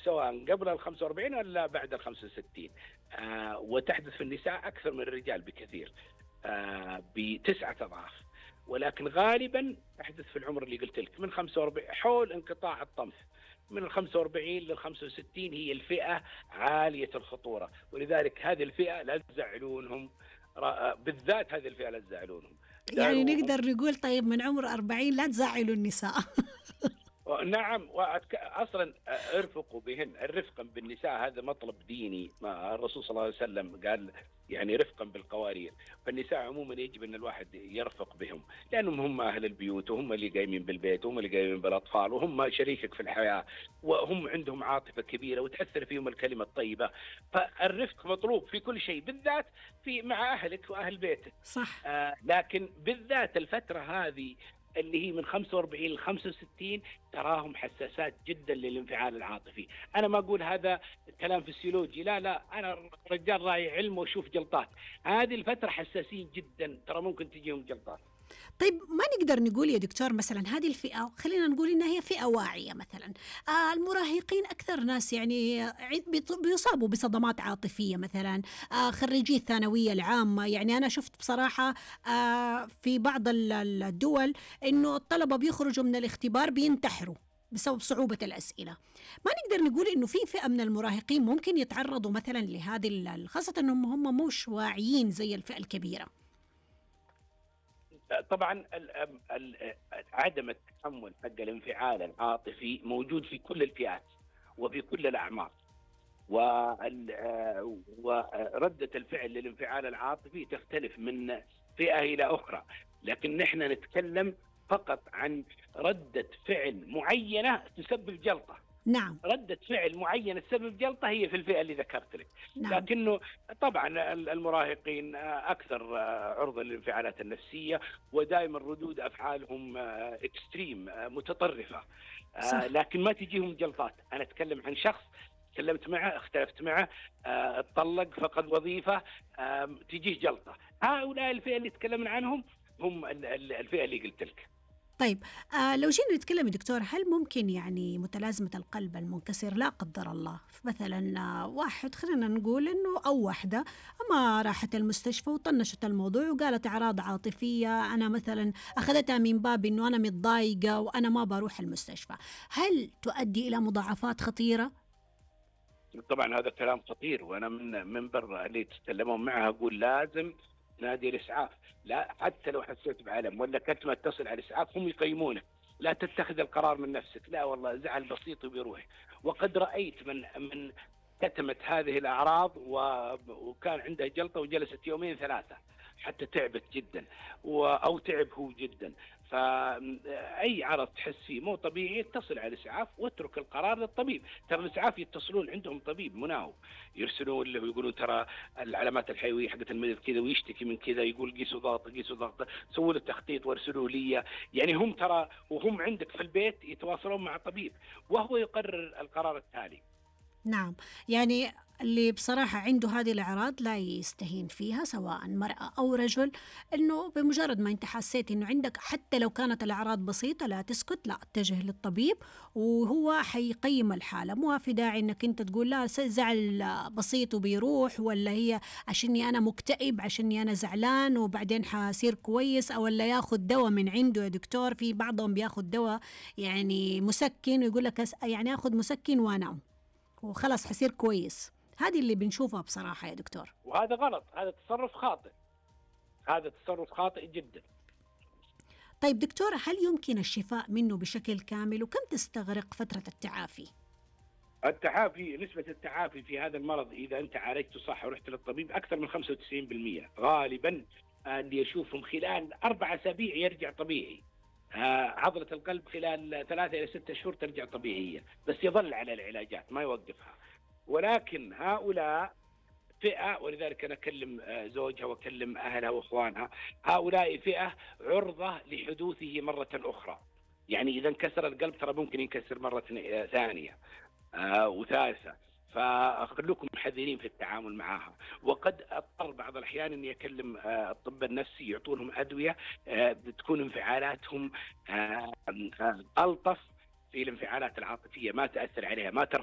سواء قبل ال 45 ولا بعد ال 65. وتحدث في النساء أكثر من الرجال بكثير، ب9 أضعاف، ولكن غالبا تحدث في العمر اللي قلت لك من 45 حول انقطاع الطمث. من ال 45 لل 65 هي الفئة عالية الخطورة، ولذلك هذه الفئة لا تزعلونهم، بالذات هذه الفئة لا تزعلونهم. يعني نقدر نقول طيب من عمر 40 لا تزعلوا النساء. نعم، أصلا ارفقوا بهن. الرفق بالنساء هذا مطلب ديني، الرسول صلى الله عليه وسلم قال يعني رفقا بالقوارير. فالنساء عموما يجب أن الواحد يرفق بهم، لأنهم هم أهل البيوت، وهم اللي قايمين بالبيت، وهم اللي قايمين بالأطفال، وهم شريكك في الحياة، وهم عندهم عاطفة كبيرة وتأثر فيهم الكلمة الطيبة. فالرفق مطلوب في كل شيء، بالذات مع أهلك وأهل بيتك. صح. لكن بالذات الفترة هذه اللي هي من 45 ل 65 تراهم حساسات جدا للانفعال العاطفي. أنا ما أقول هذا كلام فسيولوجي، لا، أنا رجال راعي علم وأشوف جلطات. هذه الفترة حساسين جدا، ترى ممكن تجيهم جلطات. طيب ما نقدر نقول يا دكتور مثلا هذه الفئة، خلينا نقول إنها هي فئة واعية مثلا، المراهقين أكثر ناس يعني بيصابوا بصدمات عاطفية مثلا، خريجي الثانوية العامة. يعني أنا شفت بصراحة في بعض الدول إنه الطلبة بيخرجوا من الاختبار بينتحروا بسبب صعوبة الأسئلة. ما نقدر نقول إنه في فئة من المراهقين ممكن يتعرضوا مثلا لهذه، خاصة إنهم هم مش واعيين زي الفئة الكبيرة. طبعا عدم التحمل حق الانفعال العاطفي موجود في كل الفئات وفي كل الأعمار، وردة الفعل للانفعال العاطفي تختلف من فئة إلى أخرى، لكن نحن نتكلم فقط عن ردة فعل معينة تسبب جلطة. نعم. ردة فعل معينة تسبب جلطة هي في الفئة اللي ذكرت لك. نعم. لكنه طبعا المراهقين أكثر عرضة للانفعالات النفسية، ودائما ردود أفعالهم اكستريم، متطرفة. لكن ما تجيهم جلطات. أنا أتكلم عن شخص تكلمت معه، اختلفت معه، اتطلق، فقد وظيفة، تجيه جلطة. هؤلاء الفئة اللي تكلمنا عنهم هم الفئة اللي قلت لك. طيب لو جينا نتكلم يا دكتور، هل ممكن يعني متلازمة القلب المنكسر لا قدر الله مثلا واحد، خلينا نقول إنه أو واحدة ما راحت المستشفى وطنشت الموضوع وقالت أعراض عاطفية، أنا مثلا أخذتها من باب إنه أنا متضايقة وأنا ما بروح المستشفى، هل تؤدي إلى مضاعفات خطيرة؟ طبعا هذا كلام خطير، وأنا من منبر اللي تتكلمون معها أقول لازم نادي الإسعاف. لا، حتى لو حسيت بعلم ولا كنت ما اتصل على الإسعاف هم يقيمونك. لا تتخذ القرار من نفسك، لا والله زعل بسيط وبيروح. وقد رأيت من كتمت هذه الأعراض وكان عندها جلطة وجلست 2-3 حتى تعبت جدا، أو تعب هو جدا. فأي عرض تحس فيه مو طبيعي اتصل على الإسعاف واترك القرار للطبيب. ترى الإسعاف يتصلون عندهم طبيب مناوب، يرسلون له ويقولون ترى العلامات الحيوية حقت المريض كذا ويشتكي من كذا، يقول قيسوا ضغط، سووا له تخطيط وارسلوا لي. يعني هم ترى وهم عندك في البيت يتواصلون مع طبيب وهو يقرر القرار التالي. نعم، يعني اللي بصراحة عنده هذه الأعراض لا يستهين فيها سواء مرأة أو رجل، إنه بمجرد ما أنت حسيت إنه عندك حتى لو كانت الأعراض بسيطة لا تسكت، لا اتجه للطبيب وهو حيقيم الحالة. مو في داعي إنك أنت تقول لا زعل بسيط وبيروح، ولا هي عشاني أنا مكتئب عشاني أنا زعلان وبعدين حصير كويس، أو ولا ياخد دواء من عنده. يا دكتور في بعضهم بياخد دواء يعني مسكن ويقول لك يعني أخذ مسكن وأنام وخلاص حصير كويس. هذه اللي بنشوفها بصراحة يا دكتور، وهذا غلط، هذا تصرف خاطئ، هذا تصرف خاطئ جدا. طيب دكتور، هل يمكن الشفاء منه بشكل كامل وكم تستغرق فترة التعافي؟ التعافي، نسبة التعافي في هذا المرض إذا أنت عالجته صح ورحت للطبيب أكثر من 95%. غالبا اللي يشوفهم خلال 4 أسابيع يرجع طبيعي. عضلة القلب خلال 3 إلى 6 شهور ترجع طبيعية، بس يظل على العلاجات ما يوقفها. ولكن هؤلاء فئة، ولذلك أنا أكلم زوجها وأكلم أهلها وإخوانها، هؤلاء فئة عرضة لحدوثه مرة أخرى. يعني إذا انكسر القلب ترى ممكن ينكسر مرة ثانية وثالثة، فخلوكم محذرين في التعامل معها. وقد اضطر بعض الأحيان أني أكلم الطب النفسي يعطونهم أدوية بتكون انفعالاتهم ألطف في الانفعالات العاطفية، ما تأثر عليها، ما ترفع